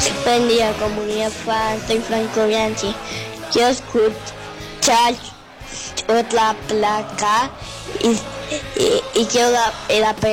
Buen día, comunidad fan, soy Franco Bianchi. Yo escuchar otra placa y quiero la